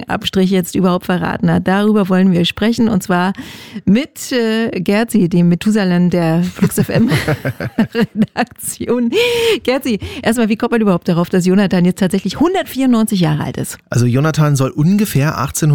Abstrich jetzt überhaupt verraten hat. Darüber wollen wir sprechen und zwar mit Gerzi, dem Methusalem der Flux FM Redaktion. Gerzi, erstmal, wie kommt man überhaupt darauf, dass Jonathan jetzt tatsächlich 194 Jahre alt ist? Also Jonathan soll ungefähr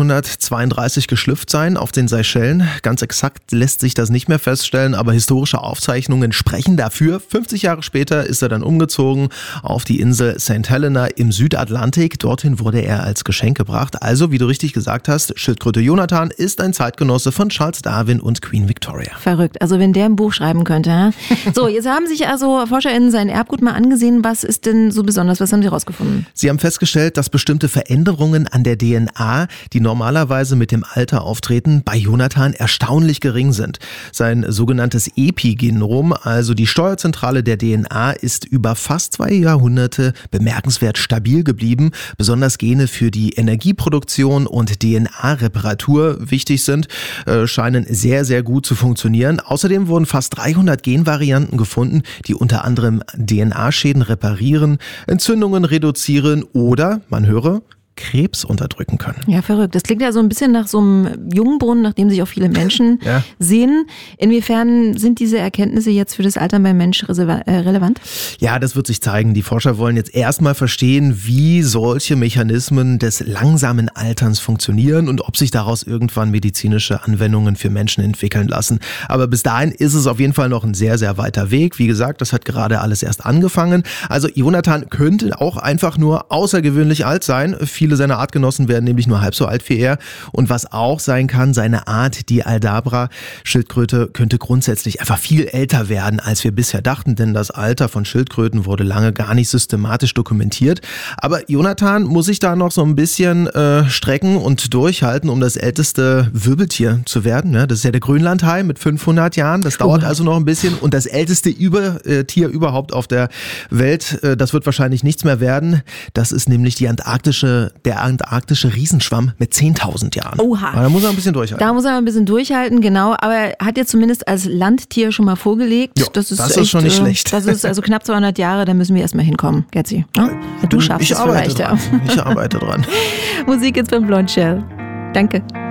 1832 geschlüpft sein auf den Seychellen. Ganz exakt lässt sich das nicht mehr feststellen, aber historische Aufzeichnungen sprechen dafür. 50 Jahre später ist er dann umgezogen auf die Insel St. Helena im Südatlantik. Dorthin wurde er als Geschenk gebracht. Also, wie du richtig gesagt hast, Schildkröte Jonathan ist ein Zeitgenosse von Charles Darwin und Queen Victoria. Verrückt, also wenn der ein Buch schreiben könnte. Ja? So, jetzt haben sich also ForscherInnen sein Erbgut mal angesehen. Was ist denn so besonders? Was haben sie rausgefunden? Sie haben festgestellt, dass bestimmte Veränderungen an der DNA, die normalerweise mit dem Alter auftreten, bei Jonathan erstaunlich gering sind. Sein sogenanntes Epigenom, also die Steuerzentrale der DNA, ist über fast 2 Jahrhunderte bemerkenswert stabil geblieben. Besonders Gene für die Energieproduktion und DNA-Reparatur wichtig sind, scheinen sehr, sehr gut zu funktionieren. Außerdem wurden fast 300 Genvarianten gefunden, die unter anderem DNA-Schäden reparieren, Entzündungen reduzieren oder, man höre, Krebs unterdrücken können. Ja, verrückt. Das klingt ja so ein bisschen nach so einem Jungbrunnen, nach dem sich auch viele Menschen sehen. Inwiefern sind diese Erkenntnisse jetzt für das Altern beim Mensch relevant? Ja, das wird sich zeigen. Die Forscher wollen jetzt erstmal verstehen, wie solche Mechanismen des langsamen Alterns funktionieren und ob sich daraus irgendwann medizinische Anwendungen für Menschen entwickeln lassen. Aber bis dahin ist es auf jeden Fall noch ein sehr, sehr weiter Weg. Wie gesagt, das hat gerade alles erst angefangen. Also Jonathan könnte auch einfach nur außergewöhnlich alt sein. Viele seiner Artgenossen werden nämlich nur halb so alt wie er. Und was auch sein kann, seine Art, die Aldabra-Schildkröte, könnte grundsätzlich einfach viel älter werden, als wir bisher dachten, denn das Alter von Schildkröten wurde lange gar nicht systematisch dokumentiert. Aber Jonathan muss sich da noch so ein bisschen strecken und durchhalten, um das älteste Wirbeltier zu werden. Ja, das ist ja der Grönlandhai mit 500 Jahren. Das dauert also noch ein bisschen. Und das älteste Tier überhaupt auf der Welt, das wird wahrscheinlich nichts mehr werden. Das ist nämlich der antarktische Riesenschwamm mit 10.000 Jahren. Oha. Aber da muss er ein bisschen durchhalten. Da muss er ein bisschen durchhalten, genau. Aber er hat jetzt zumindest als Landtier schon mal vorgelegt. Jo, das ist schon nicht schlecht. Das ist also knapp 200 Jahre, da müssen wir erstmal hinkommen, Gerzi. Ja? Du schaffst es vielleicht. Ich arbeite dran. Musik jetzt beim Blond Shell. Danke.